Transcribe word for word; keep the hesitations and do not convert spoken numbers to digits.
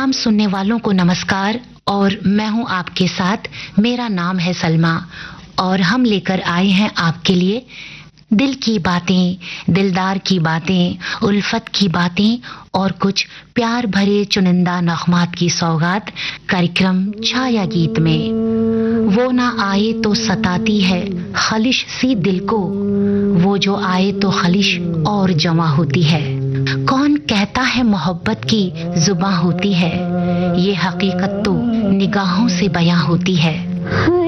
तमाम सुनने वालों को नमस्कार और मैं हूं आपके साथ। मेरा नाम है सलमा और हम लेकर आए हैं आपके लिए दिल की बातें, दिलदार की बातें, उल्फत की बातें और कुछ प्यार भरे चुनिंदा नग़मात की सौगात कार्यक्रम छाया गीत में। वो ना आए तो सताती है खलिश सी दिल को, वो जो आए तो खलिश और जमा होती है। कौन कहता है मोहब्बत की जुबां होती है, ये हकीकत तो निगाहों से बयां होती है।